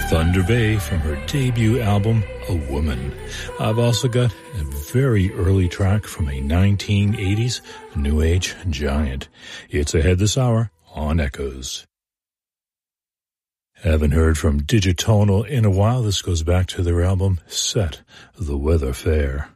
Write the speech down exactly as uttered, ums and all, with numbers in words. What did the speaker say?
Thunder Bay from her debut album, A Woman. I've also got a very early track from a nineteen eighties New Age giant. It's ahead this hour on Echoes. Haven't heard from Digitonal in a while. This goes back to their album, Set the Weather Fair.